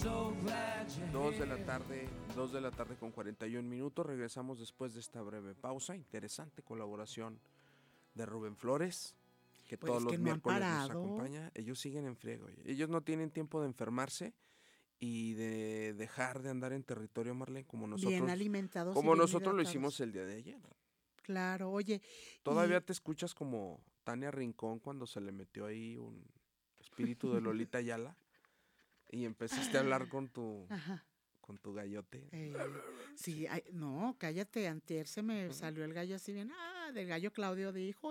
2 de la tarde con 41 minutos. Regresamos después de esta breve pausa. Interesante colaboración de Rubén Flores, que Pues todos los que no han miércoles nos parado. acompaña. Ellos siguen en friego. Ellos no tienen tiempo de enfermarse y de dejar de andar en territorio, Marlene, como Bien nosotros, alimentados y como bien nosotros lo hidratados. hicimos el día de ayer. Claro, oye. Todavía te escuchas como Tania Rincón cuando se le metió ahí un espíritu de Lolita Ayala y empezaste a hablar con tu gallote. Sí, no, cállate, antier se me salió el gallo así bien, del gallo Claudio de hijo.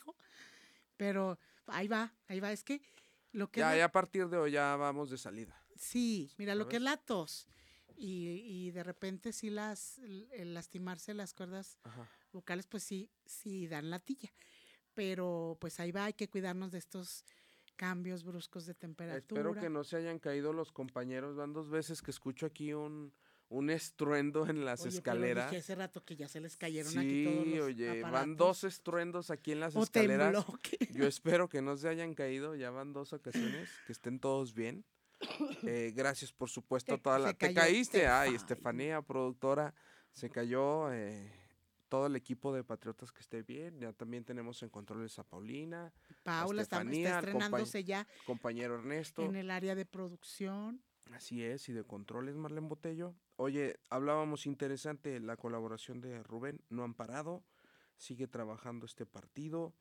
Pero ahí va, es que lo que Ya a partir de hoy ya vamos de salida. Sí, mira, lo que es ¿Sabes? la tos y de repente sí el lastimarse las cuerdas vocales, pues sí dan latilla. Pero pues ahí va, hay que cuidarnos de estos cambios bruscos de temperatura. Espero que no se hayan caído los compañeros. Van 2 veces que escucho aquí un estruendo en las escaleras. Pero dije hace rato que ya se les cayeron Sí, aquí todos los oye, aparatos. van 2 estruendos aquí en las O escaleras. tembló. Yo espero que no se hayan caído. Ya van 2 ocasiones, que estén todos bien. Gracias, por supuesto, a toda la... Te caíste, Estefanía, productora, se cayó. Todo el equipo de Patriotas que esté bien. Ya también tenemos en controles a Paulina, Paula a Estefanía, está estrenándose ya compañero Ernesto. en el área de producción. Así es, y de controles, Marlene Botello. Oye, hablábamos interesante la colaboración de Rubén, no han parado, sigue trabajando este partido.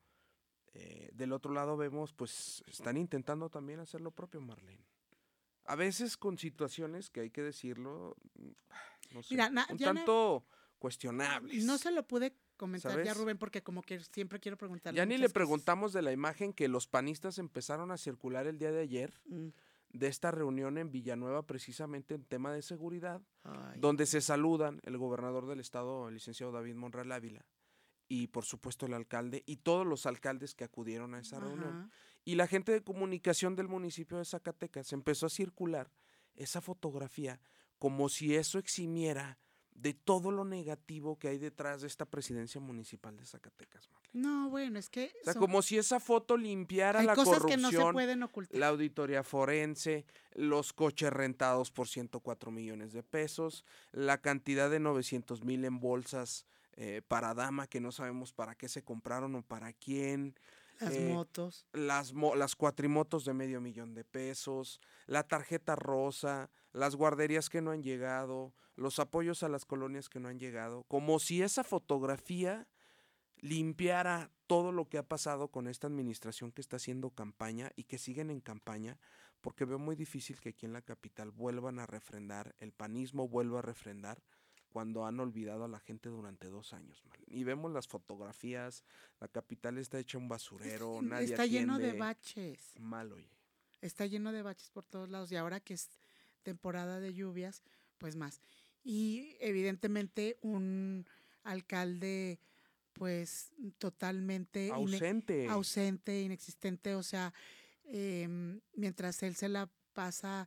Del otro lado vemos, pues, están intentando también hacer lo propio, Marlene. A veces con situaciones que hay que decirlo, no sé, Mira, un tanto cuestionables. No se lo pude comentar ¿sabes? ya, Rubén, porque como que siempre quiero preguntarle Ya ni le muchas preguntamos de la imagen que los panistas empezaron a circular el día de ayer, de esta reunión en Villanueva, precisamente en tema de seguridad, donde se saludan el gobernador del estado, el licenciado David Monreal Ávila, y por supuesto el alcalde, y todos los alcaldes que acudieron a esa reunión. Y la gente de comunicación del municipio de Zacatecas empezó a circular esa fotografía como si eso eximiera de todo lo negativo que hay detrás de esta presidencia municipal de Zacatecas, Marlene. No, bueno, es que... O sea, como si esa foto limpiara hay la cosas corrupción, que no se pueden ocultar. la auditoría forense, los coches rentados por 104 millones de pesos, la cantidad de 900,000 en bolsas para dama que no sabemos para qué se compraron o para quién. Las motos. Las cuatrimotos de $500,000 de pesos, la tarjeta rosa, las guarderías que no han llegado, los apoyos a las colonias que no han llegado, como si esa fotografía limpiara todo lo que ha pasado con esta administración que está haciendo campaña y que siguen en campaña, porque veo muy difícil que aquí en la capital vuelvan a refrendar, el panismo vuelva a refrendar cuando han olvidado a la gente durante 2 años. Y vemos las fotografías, la capital está hecha un basurero, nadie está atiende. lleno de baches. Mal, oye. Está lleno de baches por todos lados y ahora que es temporada de lluvias, pues más. Y evidentemente un alcalde pues totalmente ausente, inexistente, o sea, mientras él se la pasa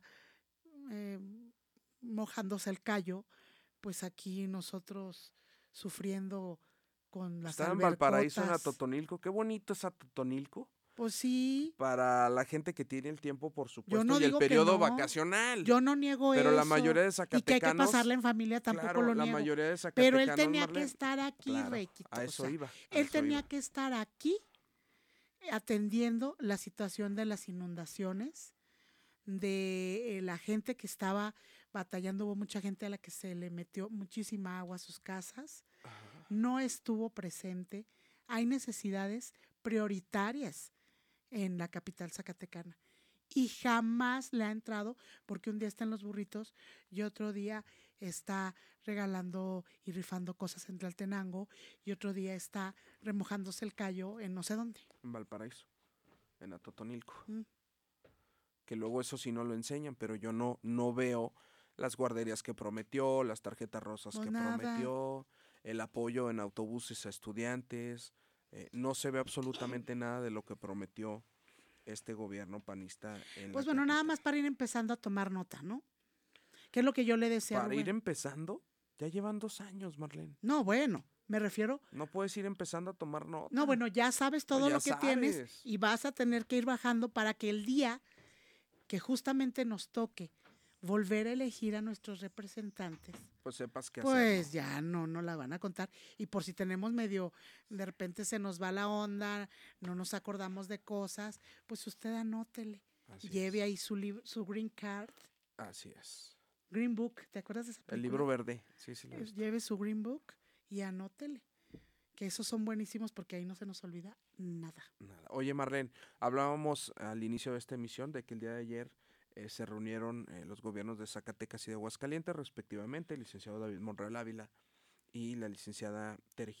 mojándose el callo, pues aquí nosotros sufriendo con las Estaba en albercotas. Valparaíso, en Atotonilco. Qué bonito es Atotonilco. Pues sí. Para la gente que tiene el tiempo, por supuesto, no y el digo periodo que no. vacacional. Yo no niego pero eso. La mayoría de zacatecanos. Y que hay que pasarla en familia, tampoco claro, lo la niego. mayoría de zacatecanos, pero él tenía Marlene, que estar aquí, claro, Requito. A eso iba. Él tenía que estar aquí atendiendo la situación de las inundaciones, de la gente que estaba batallando. Hubo mucha gente a la que se le metió muchísima agua a sus casas. No estuvo presente. Hay necesidades prioritarias en la capital zacatecana y jamás le ha entrado, porque un día está en los burritos y otro día está regalando y rifando cosas en Tlaltenango y otro día está remojándose el callo en no sé dónde. En Valparaíso, en Atotonilco. Que luego eso sí no lo enseñan, pero yo no veo las guarderías que prometió, las tarjetas rosas que prometió, el apoyo en autobuses a estudiantes. No se ve absolutamente nada de lo que prometió este gobierno panista. Pues bueno, nada más para ir empezando a tomar nota, ¿no? ¿Qué es lo que yo le decía? ¿Para ir empezando? Ya llevan 2 años, Marlene. No, bueno, me refiero... No puedes ir empezando a tomar nota. No, bueno, ya sabes todo lo que tienes y vas a tener que ir bajando para que el día que justamente nos toque volver a elegir a nuestros representantes, Pues sepas qué pues hacer, ya no la van a contar. Y por si tenemos medio, de repente se nos va la onda, no nos acordamos de cosas, pues usted anótele, ¿no? Así lleve es. ahí su green card, Así es. green book, ¿te acuerdas de esa El película? libro verde, sí, sí lo he visto. Lleve su green book y anótele, que esos son buenísimos porque ahí no se nos olvida nada. Nada. Oye, Marlene, hablábamos al inicio de esta emisión de que el día de ayer se reunieron los gobiernos de Zacatecas y de Aguascalientes, respectivamente, el licenciado David Monreal Ávila y la licenciada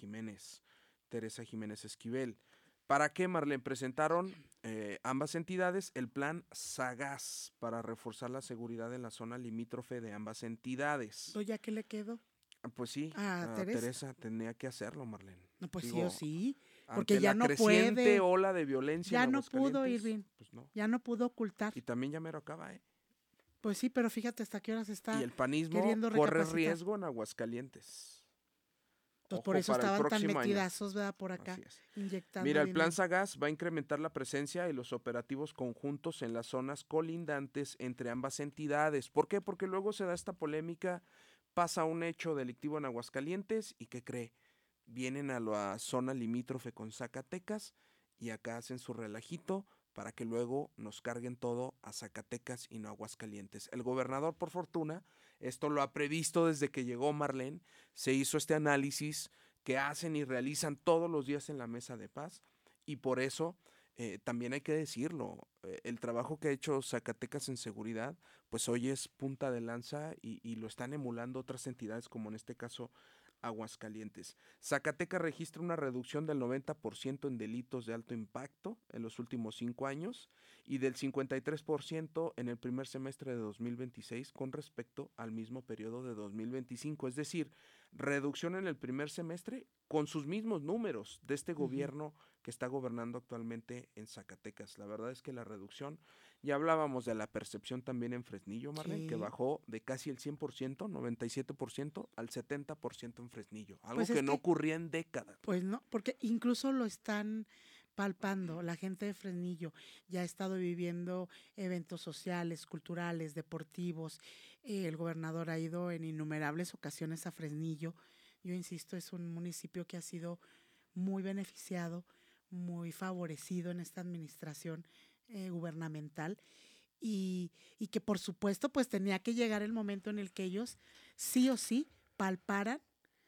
Teresa Jiménez Esquivel. ¿Para qué, Marlene? Presentaron ambas entidades el plan Sagaz para reforzar la seguridad en la zona limítrofe de ambas entidades. ¿Ya que le quedó? Pues sí, A Teresa. Teresa tenía que hacerlo, Marlene. No, pues sí o Digo, sí, porque ante ya la no creciente puede, ola de violencia ya en no pudo, Aguascalientes, Irving, pues no. ya no pudo ocultar. Y también ya mero acaba, ¿eh? Pues sí, pero fíjate hasta qué horas Y está el panismo queriendo corre recapacitar. riesgo en Aguascalientes. Pues Ojo, por eso para el estaban tan próximo año. metidazos, ¿verdad? Por acá, Así es. inyectando Mira, el plan dinero. Sagaz va a incrementar la presencia y los operativos conjuntos en las zonas colindantes entre ambas entidades. ¿Por qué? Porque luego se da esta polémica, pasa un hecho delictivo en Aguascalientes y ¿qué cree? Vienen a la zona limítrofe con Zacatecas y acá hacen su relajito para que luego nos carguen todo a Zacatecas y no a Aguascalientes. El gobernador, por fortuna, esto lo ha previsto desde que llegó Marlene, se hizo este análisis que hacen y realizan todos los días en la mesa de paz y por eso también hay que decirlo, el trabajo que ha hecho Zacatecas en seguridad, pues hoy es punta de lanza y lo están emulando otras entidades como en este caso Aguascalientes. Zacatecas registra una reducción del 90% en delitos de alto impacto en los últimos 5 años y del 53% en el primer semestre de 2026 con respecto al mismo periodo de 2025. Es decir, reducción en el primer semestre con sus mismos números de este gobierno que está gobernando actualmente en Zacatecas. La verdad es que la reducción, ya hablábamos de la percepción también en Fresnillo, Marlene, que Sí. bajó de casi el 100%, 97%, al 70% en Fresnillo. Algo Pues que es no que, ocurría en décadas. pues no, porque incluso lo están palpando. La gente de Fresnillo ya ha estado viviendo eventos sociales, culturales, deportivos. El gobernador ha ido en innumerables ocasiones a Fresnillo. Yo insisto, es un municipio que ha sido muy beneficiado, muy favorecido en esta administración gubernamental y que por supuesto pues tenía que llegar el momento en el que ellos sí o sí palparan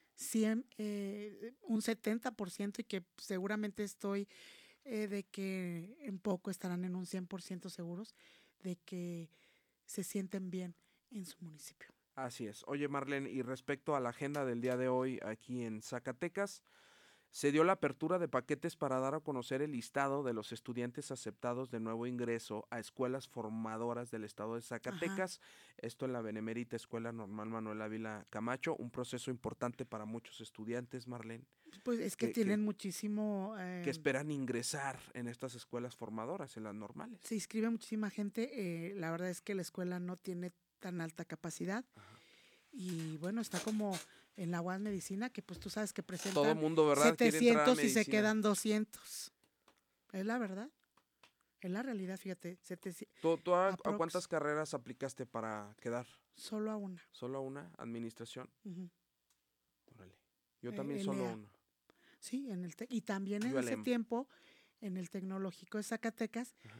un 70% y que seguramente estoy de que en poco estarán en un 100% seguros de que se sienten bien en su municipio. Así es. Oye, Marlene, y respecto a la agenda del día de hoy aquí en Zacatecas, se dio la apertura de paquetes para dar a conocer el listado de los estudiantes aceptados de nuevo ingreso a escuelas formadoras del estado de Ajá. Zacatecas, esto en la Benemérita Escuela Normal Manuel Ávila Camacho, un proceso importante para muchos estudiantes, Marlene, Pues es que que, que, tienen muchísimo, que esperan ingresar en estas escuelas formadoras, en las normales. se inscribe muchísima gente. La verdad es que la escuela no tiene tan alta capacidad. Ajá. Y bueno, está como en la UAS Medicina, que pues tú sabes que Todo presentan mundo, ¿verdad? Quiere entrar a 700 y se medicina. quedan 200. Es la verdad. Es la realidad, fíjate. ¿Tú a Aprox, cuántas carreras aplicaste para quedar? solo a una. ¿Solo a una? ¿Administración? Ujú. Órale. Yo también solo LEA. una. Sí, y también en Yo ese EM. tiempo, en el Tecnológico de Zacatecas, Ajá.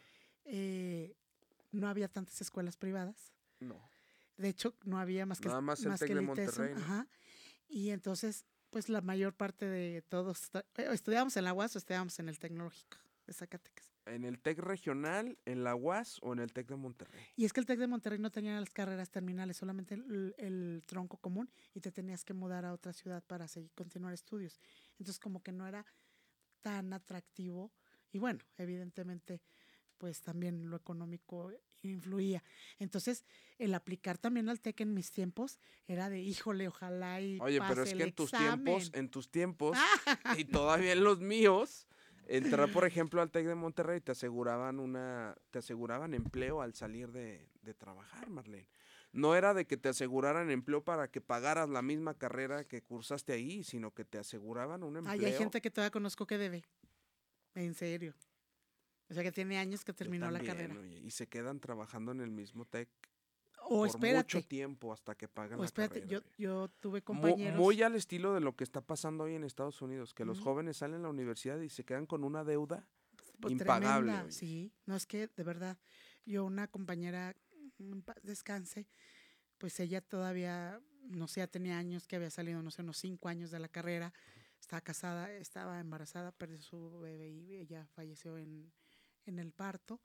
no había tantas escuelas privadas. No. De hecho, no había Nada más el más TEC que de el ITESOM. Monterrey, ¿no? Ajá. Y entonces, pues la mayor parte de todos estudiábamos en la UAS o estudiábamos en el Tecnológico de Zacatecas. ¿En el TEC regional, en la UAS o en el TEC de Monterrey? Y es que el TEC de Monterrey no tenía las carreras terminales, solamente el tronco común y te tenías que mudar a otra ciudad para continuar estudios. Entonces como que no era tan atractivo y bueno, evidentemente pues también lo económico influía. Entonces el aplicar también al TEC en mis tiempos era de híjole, ojalá y Oye, pero pase es el que examen. en tus tiempos, y todavía en los míos, entrar, por ejemplo, al TEC de Monterrey te aseguraban empleo al salir de trabajar, Marlene. No era de que te aseguraran empleo para que pagaras la misma carrera que cursaste ahí, sino que te aseguraban un Ay, hay empleo. gente que todavía conozco que debe, en serio. O sea que tiene años que Yo terminó la también, carrera. oye, y se quedan trabajando en el mismo TEC. O por espérate. mucho tiempo hasta que pagan O la espérate, carrera. yo tuve Mu- compañeros. Muy al estilo de lo que está pasando hoy en Estados Unidos, que los Ujú. jóvenes salen de la universidad y se quedan con una deuda Pues, impagable. tremenda, Oye. sí. No es que, de verdad, yo una compañera, en paz descanse, pues ella todavía, no sé, ya tenía años que había salido, no sé, unos 5 años de la carrera, estaba casada, estaba embarazada, perdió su bebé y ella falleció en el parto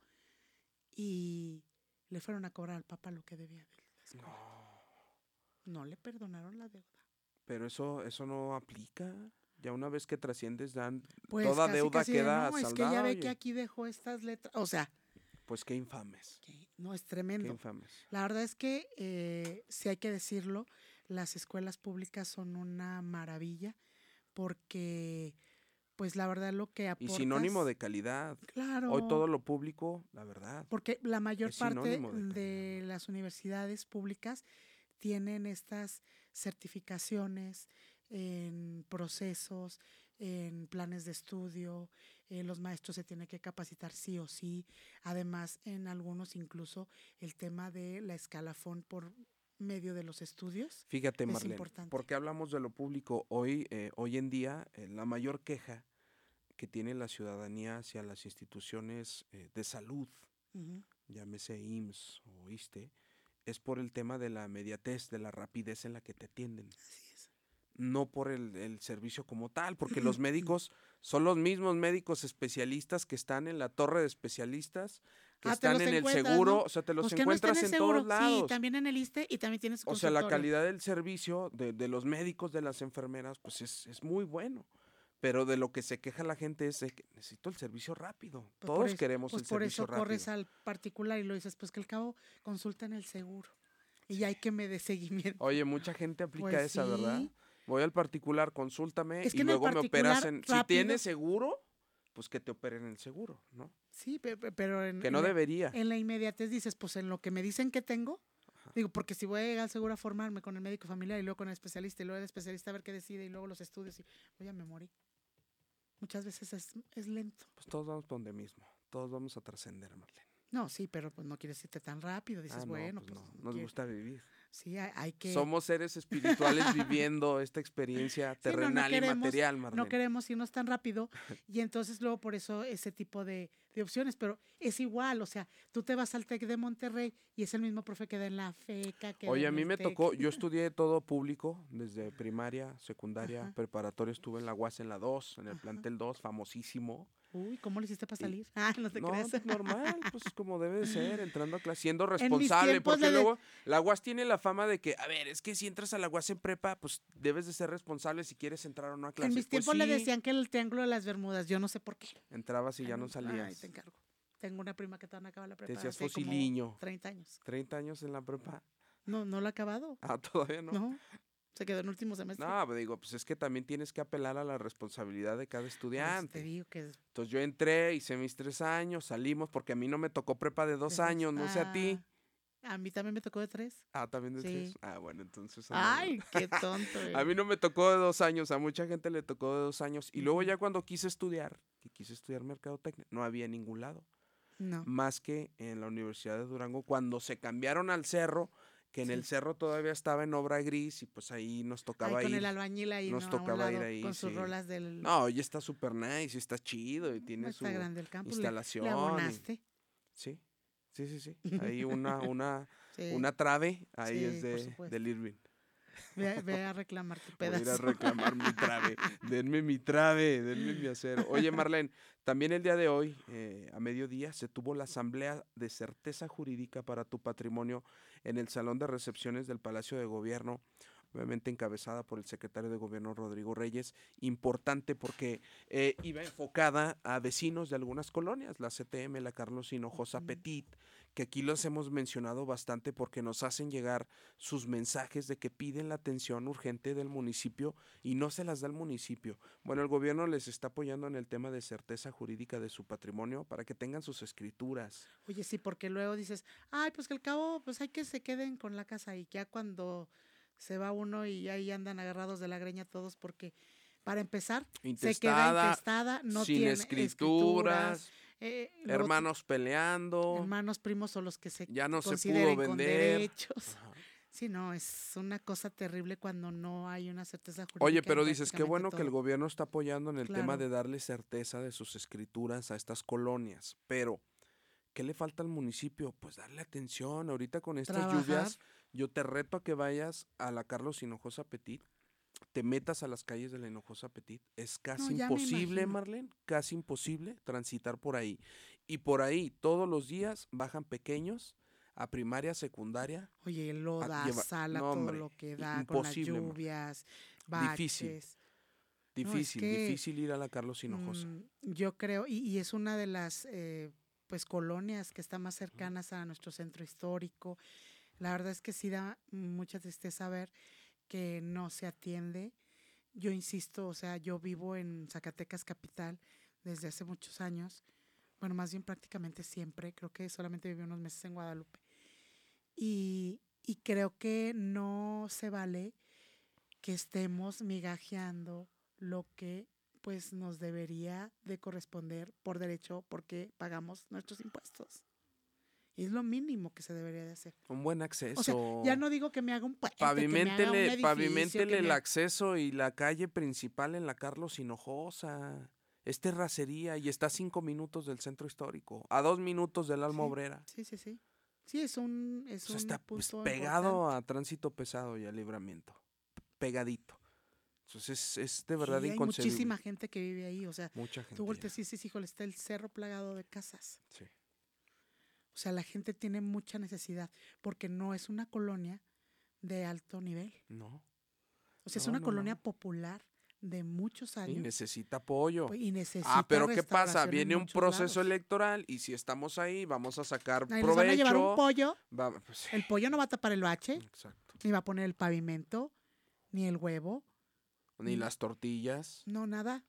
y le fueron a cobrar al papá lo que debía de la escuela. No le perdonaron la deuda. Pero eso no aplica. Ya una vez que trasciendes, dan Pues toda casi, deuda casi de, queda no, es que ya saldada, ve que oye. aquí dejó estas letras, o sea, Pues qué infames, que no es qué tremendo. infames. La verdad es que, sí hay que decirlo, las escuelas públicas son una maravilla porque, pues la verdad lo que Y sinónimo aportas, de calidad. Hoy claro, todo lo público, la verdad, porque la mayor es parte sinónimo de calidad, de ¿no? las universidades públicas tienen estas certificaciones en procesos, en planes de estudio, los maestros se tienen que capacitar sí o sí, además en algunos incluso el tema de la escalafón por medio de los estudios Fíjate, es Marlene, importante. ¿por qué hablamos de lo público? Hoy en día, la mayor queja que tiene la ciudadanía hacia las instituciones de salud, Ujú. llámese IMSS o ISSSTE, es por el tema de la inmediatez, de la rapidez en la que te atienden. Así es. No por el servicio como tal, porque los médicos son los mismos médicos especialistas que están en la torre de especialistas, que Ah, te están los en el encuentras, seguro, ¿no? o sea, te los Pues que no está en encuentras el en todos seguro. Sí, lados. también en el ISSSTE y también tienes su O sea, la consultorio. calidad del servicio de los médicos, de las enfermeras, pues es muy bueno. Pero de lo que se queja la gente es de que necesito el servicio rápido. Pues por Todos eso, queremos pues el por servicio eso corres rápido. al particular y lo dices, pues que al cabo consulta en el seguro y ya hay que me dé seguimiento. Oye, mucha gente aplica Pues esa, ¿verdad? sí, Voy al particular, consúltame es y que en el luego me operas particular en... Si rápido, tienes seguro, pues que te operen en el seguro, ¿no? sí, pero Que no debería. en la inmediatez dices, pues en lo que me dicen que tengo, digo, porque si voy a llegar al seguro a formarme con el médico familiar y luego con el especialista y luego el especialista a ver qué decide y luego los estudios y pues ya me morí. Muchas veces es lento. Pues todos vamos por donde mismo. Todos vamos a trascender, Marlene. No, sí, pero pues no quieres irte tan rápido. Dices, Ah, no, bueno, pues pues no. Nos gusta vivir. sí, hay que... Somos seres espirituales viviendo esta experiencia Sí, no, terrenal y material, no Marlene. queremos irnos tan rápido y entonces luego por eso ese tipo de opciones, pero es igual, o sea, tú te vas al TEC de Monterrey y es el mismo profe que da en la FECA, que da Oye, a en mí el me TEC. tocó, yo estudié todo público, desde primaria, secundaria, Ajá, preparatoria, estuve en la UAS en la 2, en el ajá. plantel 2, famosísimo. Uy, ¿cómo le hiciste para Y salir? Ah, no te no, creas. pues normal, pues como debe de ser, entrando a clase, siendo En mis responsable, tiempos porque luego la UAS tiene la fama de que, a ver, es que si entras a la UAS en prepa, pues debes de ser responsable si quieres entrar o no a en clase. mis Pues tiempos le sí, decían que el Triángulo de las Bermudas, yo no sé por qué. entrabas y ya no Ay, salías. te encargo. Tengo una prima que todavía no acaba la Te prepa decías hace como fosiliño. 30 años. 30 años en la prepa. No, no lo ha acabado. Ah, todavía no. No, se quedó en último semestre. No, pero digo, pues es que también tienes que apelar a la responsabilidad de cada Por eso te estudiante. digo que Entonces yo entré, hice mis 3 años, salimos, porque a mí no me tocó prepa de 2 años, no sé a ti. A mí también me tocó de 3. Ah, también de Sí. 3. Ah, bueno, entonces andamos. Ay, qué tonto. A mí no me tocó de 2 años, a mucha gente le tocó de 2 años. Y luego Ujú. ya cuando quise estudiar, que quise estudiar mercadotecnia, no había en ningún lado, No. más que en la Universidad de Durango, cuando se cambiaron al cerro, que en el Sí. cerro todavía estaba en obra gris y pues ahí nos Ahí tocaba con el ir. albañil ahí, Nos ¿no? A un tocaba ir lado, ahí, con sus sí. rolas del... No, ya está súper nice, está chido y tiene Está su grande el campo. Le instalación. abonaste. Sí, sí. Ahí una Sí, trave, ahí es sí, por supuesto. del Irving. Ve a reclamar tu Voy a ir a pedazo. reclamar mi trave. Denme mi acero. Oye, Marlene, también el día de hoy, a mediodía, se tuvo la asamblea de certeza jurídica para tu patrimonio en el Salón de Recepciones del Palacio de Gobierno, obviamente encabezada por el secretario de Gobierno Rodrigo Reyes. Importante porque iba enfocada a vecinos de algunas colonias, la CTM, la Carlos Hinojosa Ujú. Petit, que aquí los hemos mencionado bastante porque nos hacen llegar sus mensajes de que piden la atención urgente del municipio y no se las da el municipio. Bueno, el gobierno les está apoyando en el tema de certeza jurídica de su patrimonio para que tengan sus escrituras. Oye, sí, porque luego dices, ay, pues que al cabo, pues hay que se queden con la casa y ya cuando se va uno y ahí andan agarrados de la greña todos porque, para empezar, se queda Intestada, intestada, no sin tiene escrituras. luego Hermanos peleando, hermanos, primos o los que se ya no se consideren pudo con vender. derechos. Ajá. Sí, no, es una cosa terrible cuando no hay una certeza jurídica. Oye, en pero dices, qué prácticamente bueno que el todo. gobierno está apoyando en el tema Claro. de darle certeza de sus escrituras a estas colonias, pero ¿qué le falta al municipio? Pues darle atención. Ahorita con estas Trabajar. lluvias, yo te reto a que vayas a la Carlos Hinojosa Petit, te metas a las calles de la Hinojosa Petit. Es casi No, ya me imposible, imagino. Marlene, casi imposible transitar por ahí. Y por ahí, todos los días, bajan pequeños a primaria, secundaria. Oye, el a loda, llevar- sala, No, todo hombre, lo que da con las imposible, Marlene. lluvias, Difícil, baches. No, es difícil, que difícil ir a la Carlos Hinojosa. yo creo, y es una de las pues colonias que está más Ujú. cercanas a nuestro centro histórico. La verdad es que sí da mucha tristeza ver que no se atiende. Yo insisto, o sea, yo vivo en Zacatecas capital desde hace muchos años. Bueno, más bien prácticamente siempre. Creo que solamente viví unos meses en Guadalupe. Y creo que no se vale que estemos migajeando lo que pues nos debería de corresponder por derecho porque pagamos nuestros impuestos. Y es lo mínimo que se debería de hacer. Un buen O sea, ya acceso. no digo que me haga un puente, que me haga un edificio, Paviméntele que el me... acceso y la calle principal en la Carlos Hinojosa. Es terracería y está a 5 minutos del centro histórico, a 2 minutos del Alma Sí, Obrera. sí, sí, sí. Sí, es un O sea, está punto pegado importante. a tránsito pesado y a libramiento. Pegadito. Entonces es de verdad Y hay inconcebible. muchísima gente que vive ahí. O sea, Mucha gente tú volteas ya. y dices, híjole, está el cerro plagado de casas. Sí. O sea, la gente tiene mucha necesidad porque no es una colonia de alto nivel. No. O sea, es No, una no, colonia no. popular de muchos Y años necesita apoyo. pues, y necesita Pero ¿qué pasa? restauración en Viene un muchos proceso lados. electoral y si estamos ahí vamos a sacar Ahí les van a llevar un provecho. pollo. Pues, sí. El pollo no va a tapar el bache, Exacto. ni va a poner el pavimento, ni el huevo. Ni las tortillas. No, nada.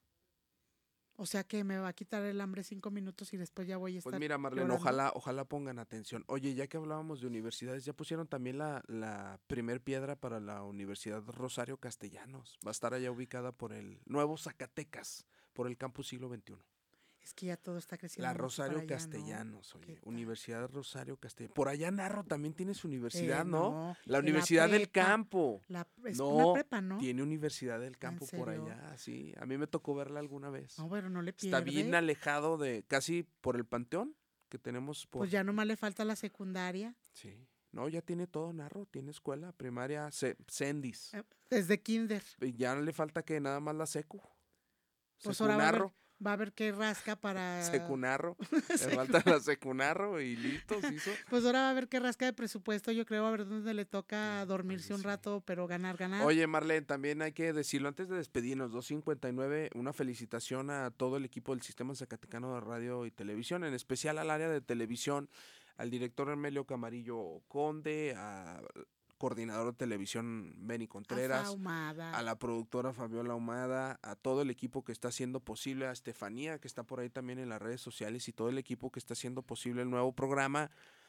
O sea que me va a quitar el hambre 5 minutos y después ya voy a estar Pues mira, Marlene, llorando. ojalá pongan atención. Oye, ya que hablábamos de universidades, ya pusieron también la primer piedra para la Universidad Rosario Castellanos. Va a estar allá ubicada por el Nuevo Zacatecas, por el Campus Siglo XXI. Es que ya todo está creciendo La mucho Rosario para allá, ¿no? Castellanos, ¿Qué oye. tal? Universidad Rosario Castellanos. Por allá Narro también tiene su universidad, ¿no? No, La y Universidad del prepa, Campo. es No, una prepa, ¿no? tiene Universidad del ¿En Campo por serio? allá, sí. A mí me tocó verla alguna vez. No, pero no le Está pierde. bien alejado de, casi por el panteón que tenemos por... Pues ya nomás le falta la secundaria. Sí. No, ya tiene todo Narro, tiene escuela primaria, Sendis. Desde kinder. Y ya le falta que nada más la secu. Pues ahora va a Secunarro, ver qué rasca para... secunarro. Le falta la secunarro y listo, se hizo. Pues ahora va a ver qué rasca de presupuesto, yo creo, a ver dónde le toca dormirse un sí. rato, pero ganar. Oye, Marlene, también hay que decirlo antes de despedirnos, 2:59, una felicitación a todo el equipo del Sistema Zacatecano de Radio y Televisión, en especial al área de televisión, al director Hermelio Camarillo Conde, al coordinador de televisión Benny Contreras, Ahumada. a la productora Fabiola Ahumada, a todo el equipo que está haciendo posible, a Estefanía, que está por ahí también en las redes sociales, y todo el equipo que está haciendo posible el nuevo programa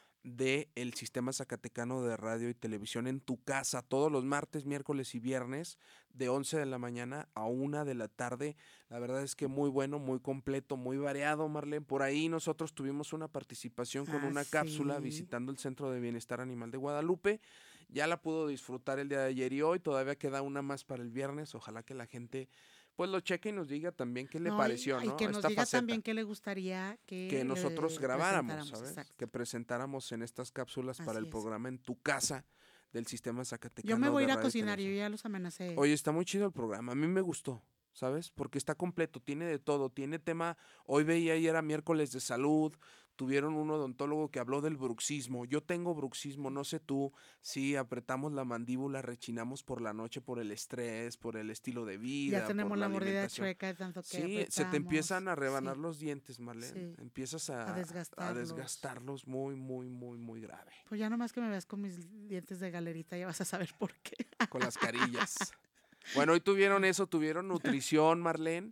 de el Sistema Zacatecano de Radio y Televisión en tu casa, todos los martes, miércoles y viernes, de 11 de la mañana a 1 de la tarde. La verdad es que muy bueno, muy completo, muy variado, Marlene. Por ahí nosotros tuvimos una participación con una cápsula sí. visitando el Centro de Bienestar Animal de Guadalupe. Ya la pudo disfrutar el día de ayer y hoy, todavía queda una más para el viernes. Ojalá que la gente pues lo cheque y nos diga también qué le pareció, y ¿no? que nos Esta diga faceta también qué le gustaría que le nosotros grabáramos, ¿sabes? exacto. Que presentáramos en estas cápsulas para Así el es. programa En tu casa del Sistema Zacatecano. Yo me voy a de ir a Radio y cocinar, yo Televisión. ya los amenacé. Oye, está muy chido el programa, a mí me gustó, ¿sabes? Porque está completo, tiene de todo, tiene tema, hoy veía ayer era miércoles de salud, tuvieron un odontólogo que habló del bruxismo, yo tengo bruxismo, no sé tú, si apretamos la mandíbula, rechinamos por la noche por el estrés, por el estilo de vida, Ya tenemos por la la mordida alimentación. chueca de tanto que Sí, se te apretamos. empiezan a rebanar Sí. los dientes, Marlene, Sí. empiezas A a desgastarlos. desgastarlos muy, muy, muy, muy grave, Pues ya nomás que me veas con mis dientes de galerita, ya vas a saber por qué. con las carillas. Bueno, hoy tuvieron eso, tuvieron nutrición, Marlene.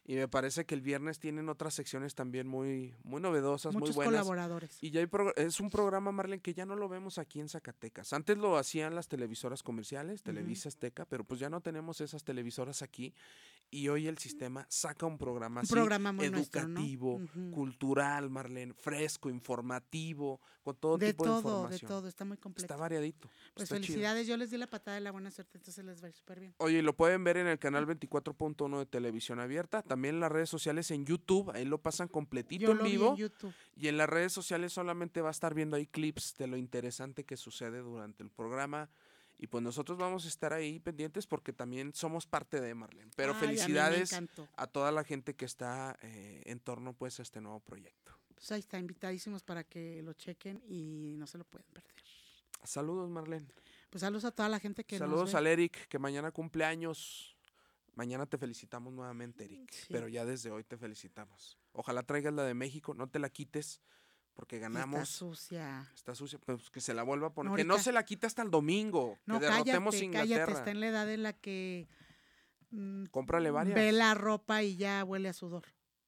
Y me parece que el viernes tienen otras secciones también muy novedosas, Muchos muy buenas. colaboradores. Y ya es un programa, Marlene, que ya no lo vemos aquí en Zacatecas. Antes lo hacían las televisoras comerciales, Televisa, Azteca, pero pues ya no tenemos esas televisoras aquí. Y hoy el sistema saca un programa así, muy educativo, nuestro, ¿no? cultural, Marlene, fresco, informativo, con todo tipo de información. De todo, está muy completo. Está variadito. Pues está felicidades, chido. yo les di la patada de la buena suerte, entonces les va a ir súper bien. Oye, lo pueden ver en el canal 24.1 de Televisión Abierta, también en las redes sociales, en YouTube, ahí lo pasan completito Yo en lo vi vivo. en YouTube. Y en las redes sociales solamente va a estar viendo ahí clips de lo interesante que sucede durante el programa. Y pues nosotros vamos a estar ahí pendientes porque también somos parte de Marlene. Pero felicidades a toda la gente que está en torno pues a este nuevo proyecto. Pues ahí está, invitadísimos para que lo chequen y no se lo pueden perder. Saludos, Marlene. Pues saludos a toda la gente que saludos nos ve. al Eric, que mañana cumple años. Mañana te felicitamos nuevamente, Eric. Sí. Pero ya desde hoy te felicitamos. Ojalá traigas la de México, no te la quites. Porque ganamos. Está sucia. Pues que se la vuelva a poner. No, que no se la quita hasta el domingo. No, que derrotemos a Inglaterra. Cállate, está en la edad en la que cómprale varias. Ve la ropa y ya huele a sudor.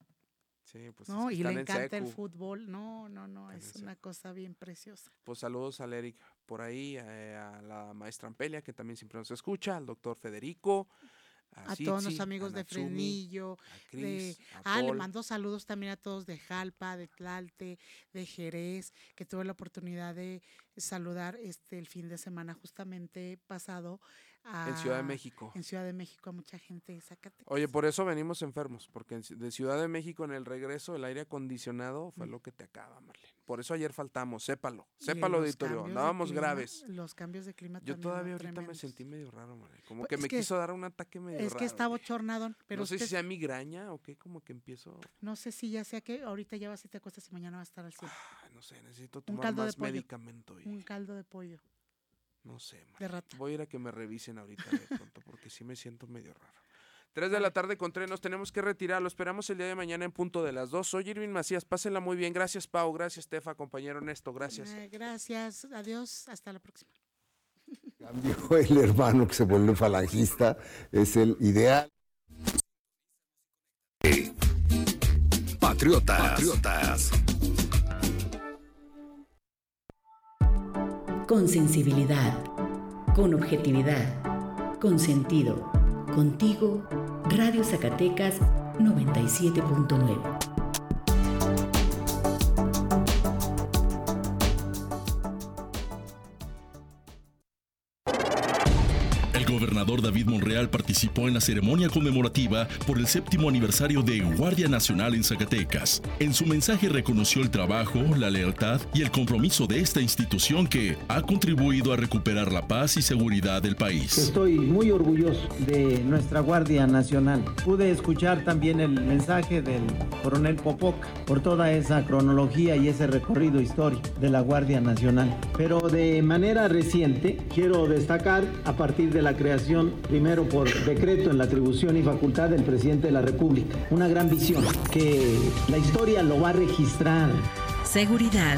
Sí, pues no, es que y le encanta el fútbol. No, es una cosa bien preciosa. Pues saludos al Eric por ahí, a la maestra Ampelia, que también siempre nos escucha, al doctor Federico. A todos los amigos de Fresnillo, a Chris, le mando saludos también a todos de Jalpa, de Tlalte, de Jerez, que tuve la oportunidad de saludar el fin de semana justamente pasado. En Ciudad de México. En Ciudad de México a mucha gente de Zacatecas. Oye, por eso venimos enfermos, porque de Ciudad de México en el regreso el aire acondicionado fue lo que te acaba, Marlene. Por eso ayer faltamos, sépalo, auditorio, andábamos graves. Los cambios de clima yo también. Yo todavía ahorita tremendos. me sentí medio raro, Marlene, como que me quiso dar un ataque medio raro. Es que está bochornado, pero no sé si sea migraña o qué, como que empiezo. No sé si ya sea que ahorita ya vas y te acuestas y mañana va a estar al 100. No sé, necesito tomar más medicamento. Un caldo de pollo. No sé, de rata. Voy a ir a que me revisen ahorita de pronto porque sí me siento medio raro. 3 de la tarde con 3, nos tenemos que retirar, lo esperamos el día de mañana en punto de las 2. Soy Irving Macías, pásenla muy bien, gracias Pau, gracias Tefa, compañero Ernesto, gracias. Gracias, adiós, hasta la próxima. Dijo el hermano que se vuelve falangista, es el ideal. Patriotas. Con sensibilidad, con objetividad, con sentido. Contigo, Radio Zacatecas 97.9. El gobernador David Monreal participó en la ceremonia conmemorativa por el 7º aniversario de Guardia Nacional en Zacatecas. En su mensaje reconoció el trabajo, la lealtad y el compromiso de esta institución que ha contribuido a recuperar la paz y seguridad del país. Estoy muy orgulloso de nuestra Guardia Nacional. Pude escuchar también el mensaje del coronel Popoca por toda esa cronología y ese recorrido histórico de la Guardia Nacional. Pero de manera reciente quiero destacar a partir de la creación, primero por decreto en la atribución y facultad del presidente de la República, una gran visión que la historia lo va a registrar. Seguridad.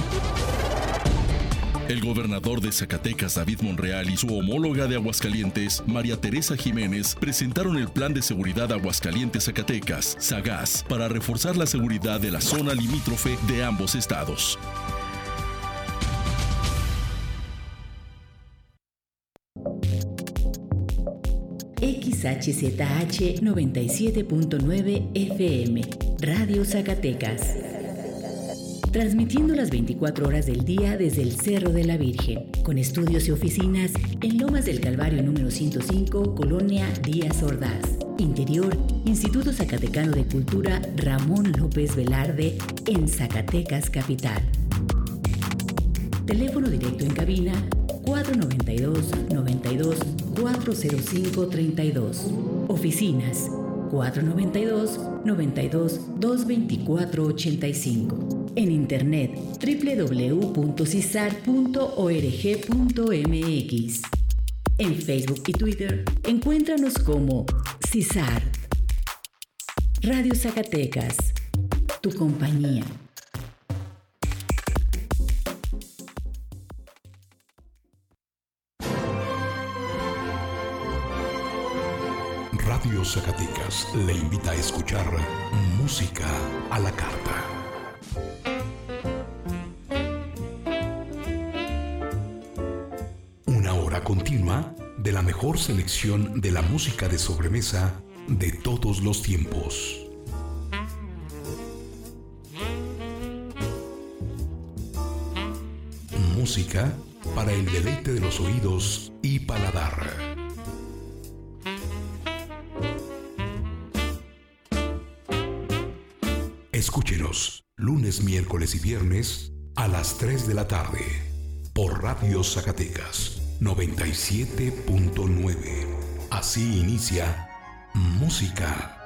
El gobernador de Zacatecas, David Monreal, y su homóloga de Aguascalientes, María Teresa Jiménez, presentaron el Plan de Seguridad Aguascalientes-Zacatecas, SAGAS, para reforzar la seguridad de la zona limítrofe de ambos estados. XHZH 97.9 FM, Radio Zacatecas. Transmitiendo las 24 horas del día desde el Cerro de la Virgen, con estudios y oficinas en Lomas del Calvario número 105, Colonia Díaz Ordaz. Interior, Instituto Zacatecano de Cultura Ramón López Velarde, en Zacatecas Capital. Teléfono directo en cabina 492-92-405-32. Oficinas 492-92-224-85. En internet www.cisar.org.mx. En Facebook y Twitter encuéntranos como CISAR. Radio Zacatecas, tu compañía. Radio Zacatecas le invita a escuchar música a la carta. Una hora continua de la mejor selección de la música de sobremesa de todos los tiempos. Música para el deleite de los oídos y paladar. Escúchenos lunes, miércoles y viernes a las 3 de la tarde por Radio Zacatecas 97.9. Así inicia Música